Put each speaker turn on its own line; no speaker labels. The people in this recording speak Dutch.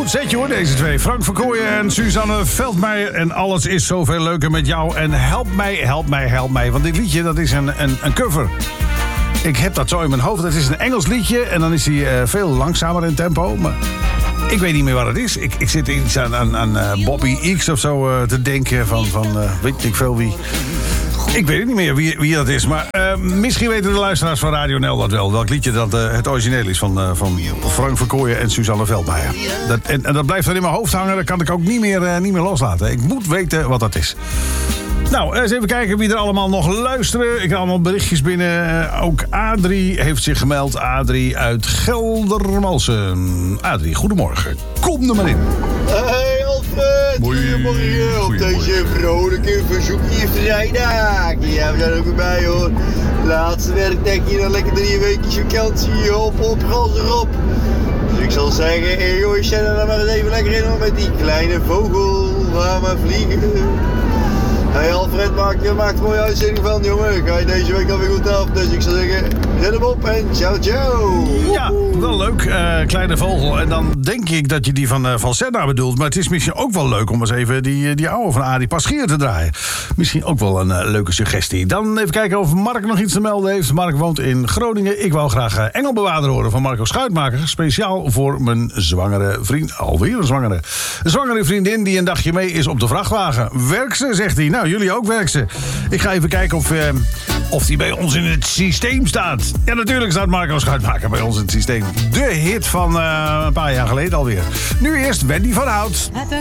Goed setje hoor, deze twee. Frank Verkooyen en Suzanne Veldmeijer. En alles is zoveel leuker met jou. En help mij, help mij, help mij. Want dit liedje, dat is een cover. Ik heb dat zo in mijn hoofd. Het is een Engels liedje. En dan is hij veel langzamer in tempo. Maar ik weet niet meer wat het is. Ik zit iets aan Bobby X of zo te denken. Van weet ik veel wie. Ik weet niet meer wie dat is. Maar misschien weten de luisteraars van Radio NL dat wel. Welk liedje dat het origineel is van Frank Verkooyen en Suzanne Veldmeijer. En dat blijft dan in mijn hoofd hangen. Dat kan ik ook niet meer loslaten. Ik moet weten wat dat is. Nou, eens even kijken wie er allemaal nog luisteren. Ik heb allemaal berichtjes binnen. Ook Adrie heeft zich gemeld. Adrie uit Geldermalsen. Adrie, goedemorgen. Kom er maar in.
Hey Alfred, goedemorgen op deze vrolijke verzoekje vrijdag. Ja, we zijn ook erbij hoor. Laatste werkdekje, dan lekker 3 weken vakantie. Hop, gas erop. Dus ik zal zeggen, hey jongens, zet er dan maar eens even lekker in hoor, met die kleine vogel. Ga maar vliegen. Hey Alfred, maak er mooie uitzending van, jongen. Ga je deze week alweer goed af. Dus ik zou zeggen, red hem op en ciao.
Ja, wel leuk. Kleine vogel. En dan denk ik dat je die van Senna bedoelt. Maar het is misschien ook wel leuk om eens even die oude van Arie Paschier te draaien. Misschien ook wel een leuke suggestie. Dan even kijken of Mark nog iets te melden heeft. Mark woont in Groningen. Ik wou graag Engelbewaarder horen van Marco Schuitmaker. Speciaal voor mijn zwangere vriend. Alweer een zwangere vriendin die een dagje mee is op de vrachtwagen. Werk ze, zegt hij. Nou, jullie ook werk ze. Ik ga even kijken of die bij ons in het systeem staat. Ja, natuurlijk staat Marco Schuitmaker bij ons in het systeem. De hit van een paar jaar geleden alweer. Nu eerst Wendy van Hout.